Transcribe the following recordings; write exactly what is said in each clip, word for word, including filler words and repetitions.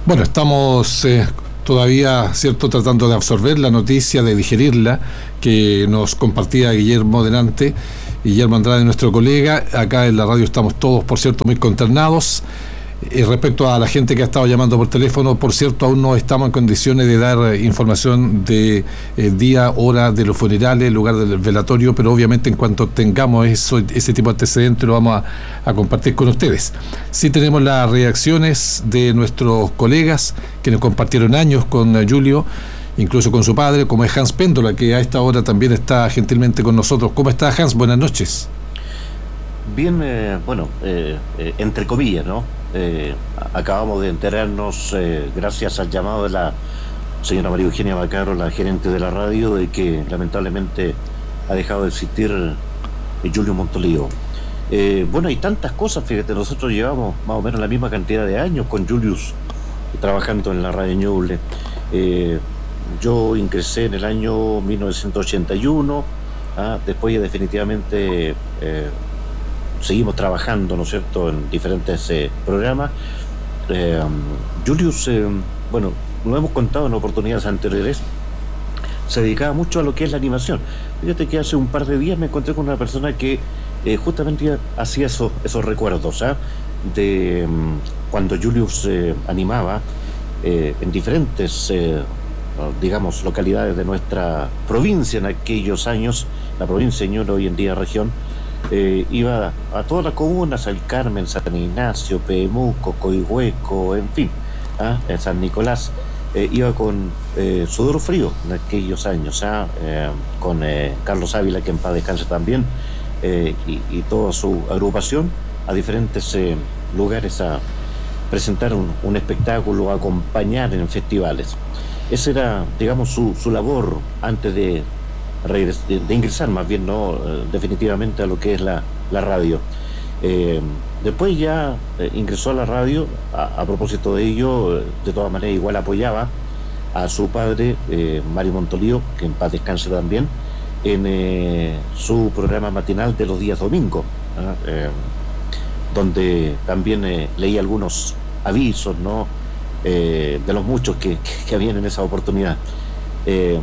Bueno, estamos eh, todavía, cierto, tratando de absorber la noticia, de digerirla, que nos compartía Guillermo delante, Guillermo Andrade, nuestro colega. Acá en la radio estamos todos, por cierto, muy consternados. Eh, respecto a la gente que ha estado llamando por teléfono, por cierto, aún no estamos en condiciones de dar eh, información de eh, día, hora de los funerales, lugar del velatorio, pero obviamente en cuanto tengamos eso, ese tipo de antecedentes lo vamos a, a compartir con ustedes. Sí tenemos las reacciones de nuestros colegas que nos compartieron años con eh, Julio, incluso con su padre, como es Hans Péndola, que a esta hora también está gentilmente con nosotros. ¿Cómo está, Hans? Buenas noches. Bien, eh, bueno, eh, eh, entre comillas, ¿no? Eh, acabamos de enterarnos, eh, gracias al llamado de la señora María Eugenia Bacaro, la gerente de la radio, de que lamentablemente ha dejado de existir eh, Julio Montolío. Eh, bueno, hay tantas cosas, fíjate, nosotros llevamos más o menos la misma cantidad de años con Julius trabajando en la radio Ñuble. Eh, yo ingresé en el año mil novecientos ochenta y uno, ah, después ya definitivamente... Eh, seguimos trabajando, ¿no es cierto?, en diferentes eh, programas. Eh, Julius, eh, bueno, lo hemos contado en oportunidades anteriores, se dedicaba mucho a lo que es la animación. Fíjate que hace un par de días me encontré con una persona que eh, justamente hacía esos, esos recuerdos, ¿eh? de um, cuando Julius eh, animaba eh, en diferentes, eh, digamos, localidades de nuestra provincia en aquellos años, la provincia de Ñuble, hoy en día región. Eh, iba a todas las comunas, El Carmen, San Ignacio, Pemuco, Coihueco, en fin, ¿ah? en San Nicolás, eh, iba con eh, sudor frío en aquellos años, ¿ah? eh, con eh, Carlos Ávila, que en paz descanse también, eh, y, y toda su agrupación, a diferentes eh, lugares a presentar un, un espectáculo, a acompañar en festivales. Esa era, digamos, su, su labor antes de De, de ingresar más bien, no eh, definitivamente a lo que es la, la radio. Eh, después ya eh, ingresó a la radio. A, a propósito de ello, eh, de todas maneras igual apoyaba a su padre, eh, Mario Montolío, que en paz descanse también, en eh, su programa matinal de los días domingos, ¿eh? Eh, donde también eh, leí algunos avisos, ¿no? eh, de los muchos que, que, que habían en esa oportunidad. eh,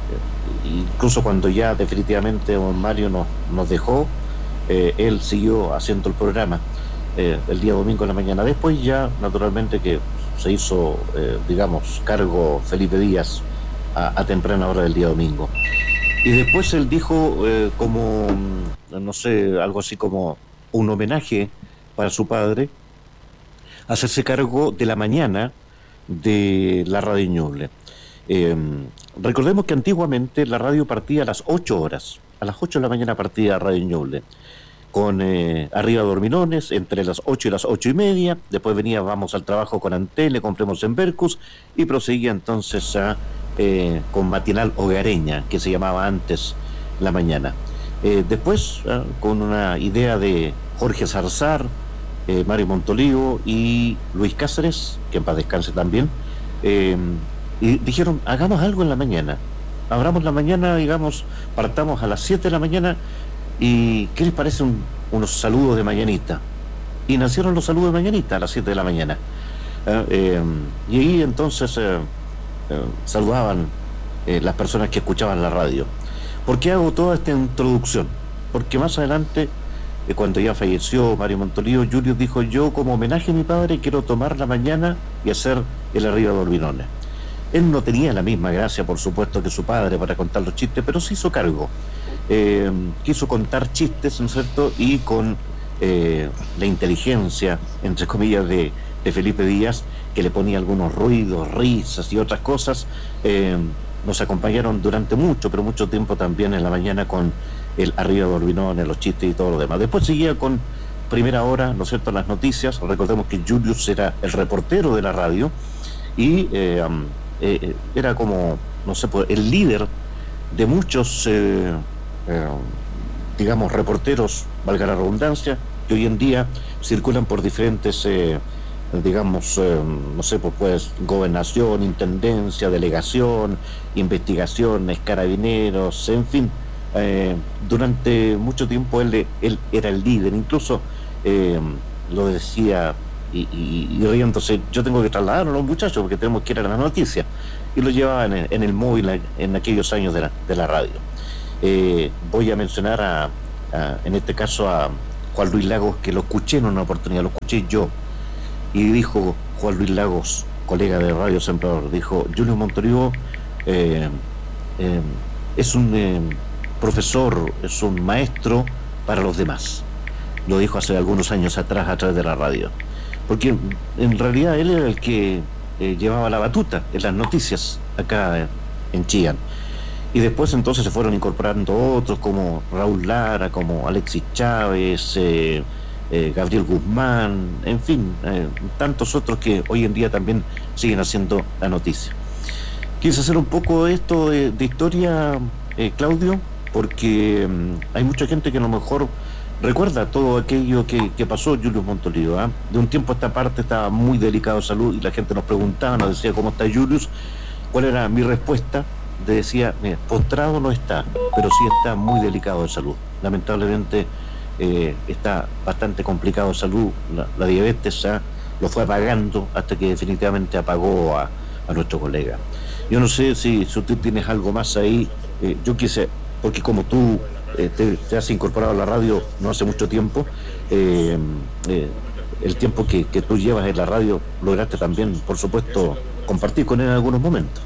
Incluso cuando ya definitivamente don Mario nos, nos dejó, eh, él siguió haciendo el programa eh, el día domingo en la mañana. Después ya, naturalmente, que se hizo, eh, digamos, cargo Felipe Díaz a, a temprana hora del día domingo. Y después él dijo, eh, como, no sé, algo así como un homenaje para su padre, hacerse cargo de la mañana de la radio Ñuble. Eh, recordemos que antiguamente la radio partía a las ocho horas, a las ocho de la mañana partía Radio Ñuble, con eh, Arriba Dorminones, entre las ocho y las ocho y media, después venía Vamos al Trabajo con Antele, Compremos en Bercus, y proseguía entonces a, eh, con Matinal Hogareña, que se llamaba antes la mañana. Eh, después, eh, con una idea de Jorge Zarzar, eh, Mario Montolío y Luis Cáceres, que en paz descanse también, eh, y dijeron, hagamos algo en la mañana, abramos la mañana, digamos, partamos a las siete de la mañana, y ¿qué les parece un, unos saludos de mañanita? Y nacieron los saludos de mañanita a las siete de la mañana. Eh, eh, y ahí entonces eh, eh, saludaban eh, las personas que escuchaban la radio. ¿Por qué hago toda esta introducción? Porque más adelante, eh, cuando ya falleció Mario Montolío, Julio dijo, yo como homenaje a mi padre quiero tomar la mañana y hacer el Arriba Dorminones. Él no tenía la misma gracia, por supuesto, que su padre para contar los chistes, pero se hizo cargo. Eh, quiso contar chistes, ¿no es cierto? Y con eh, la inteligencia, entre comillas, de, de Felipe Díaz, que le ponía algunos ruidos, risas y otras cosas, eh, nos acompañaron durante mucho, pero mucho tiempo también en la mañana con el Arriba Dorminones, los chistes y todo lo demás. Después seguía con Primera Hora, ¿no es cierto?, las noticias. Recordemos que Julius era el reportero de la radio y... Eh, um, Eh, era como, no sé, el líder de muchos, eh, eh, digamos, reporteros, valga la redundancia, que hoy en día circulan por diferentes, eh, digamos, eh, no sé, pues, gobernación, intendencia, delegación, investigaciones, carabineros, en fin. Eh, durante mucho tiempo él, él era el líder, incluso eh, lo decía y, y, y riéndose, yo tengo que trasladar a los muchachos porque tenemos que ir a la noticia, y lo llevaba en el, en el móvil en aquellos años de la, de la radio. Eh, voy a mencionar a, a, en este caso a Juan Luis Lagos, que lo escuché en una oportunidad, lo escuché yo, y dijo Juan Luis Lagos, colega de Radio Sembrador, dijo: Julio Montorivo eh, eh, es un eh, profesor, es un maestro para los demás. Lo dijo hace algunos años atrás a través de la radio, porque en realidad él era el que eh, llevaba la batuta en las noticias acá en Chillán, y después entonces se fueron incorporando otros como Raúl Lara, como Alexis Chávez, eh, eh, Gabriel Guzmán, en fin, eh, tantos otros que hoy en día también siguen haciendo la noticia. Quise hacer un poco esto de, de historia, eh, Claudio, porque um, hay mucha gente que a lo mejor recuerda todo aquello que, que pasó Julio Montorivo, ¿eh? De un tiempo a esta parte estaba muy delicado de salud y la gente nos preguntaba, nos decía: ¿cómo está Julius? ¿Cuál era mi respuesta? Decía: mira, postrado no está, pero sí está muy delicado de salud. Lamentablemente eh, está bastante complicado de salud. La, la diabetes ¿eh? lo fue apagando hasta que definitivamente apagó a, a nuestro colega. Yo no sé si, si tú tienes algo más ahí. Eh, yo quise, porque como tú eh, te, te has incorporado a la radio no hace mucho tiempo, eh, eh, el tiempo que, que tú llevas en la radio lograste también, por supuesto, compartir con él en algunos momentos.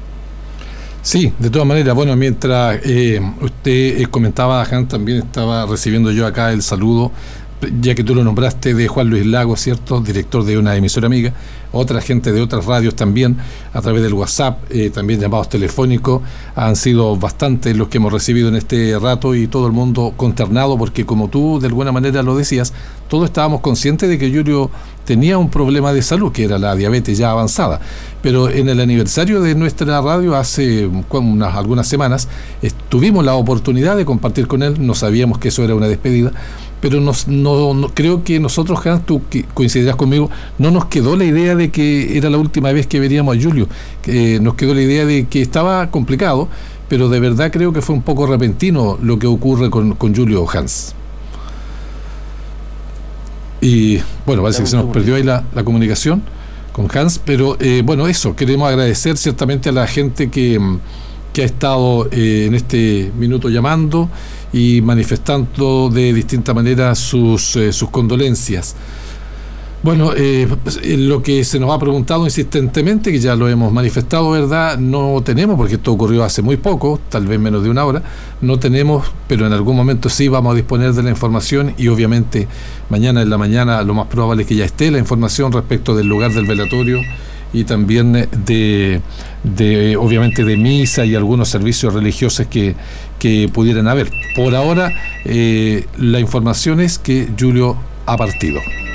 Sí, de todas maneras, bueno, mientras eh, usted eh, comentaba, Hans, también estaba recibiendo yo acá el saludo, ya que tú lo nombraste, de Juan Luis Lagos, ¿cierto?, director de una emisora amiga, otra gente de otras radios también, a través del WhatsApp, eh, también llamados telefónicos, han sido bastantes los que hemos recibido en este rato, y todo el mundo consternado, porque como tú de alguna manera lo decías, todos estábamos conscientes de que Julio tenía un problema de salud, que era la diabetes ya avanzada, pero en el aniversario de nuestra radio, hace unas, algunas semanas, eh, tuvimos la oportunidad de compartir con él, no sabíamos que eso era una despedida, pero nos, no, no, creo que nosotros, Hans, tú que coincidirás conmigo, no nos quedó la idea de que era la última vez que veríamos a Julio, que nos quedó la idea de que estaba complicado, pero de verdad creo que fue un poco repentino lo que ocurre con, con Julio, Hans. Y bueno, parece que se nos perdió ahí la, la comunicación con Hans, pero eh, bueno, eso, queremos agradecer ciertamente a la gente que, que ha estado eh, en este minuto llamando y manifestando de distinta manera sus, eh, sus condolencias. Bueno, eh, lo que se nos ha preguntado insistentemente, que ya lo hemos manifestado, ¿verdad? No tenemos, porque esto ocurrió hace muy poco, tal vez menos de una hora, no tenemos, pero en algún momento sí vamos a disponer de la información, y obviamente mañana en la mañana lo más probable es que ya esté la información respecto del lugar del velatorio, y también de, de obviamente de misa y algunos servicios religiosos que, que pudieran haber. Por ahora, eh, la información es que Julio ha partido.